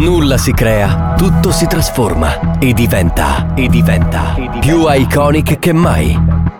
Nulla si crea, tutto si trasforma e diventa più iconic che mai.